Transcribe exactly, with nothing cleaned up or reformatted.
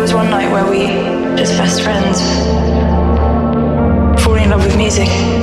was one night where we, just best friends, falling in love with music.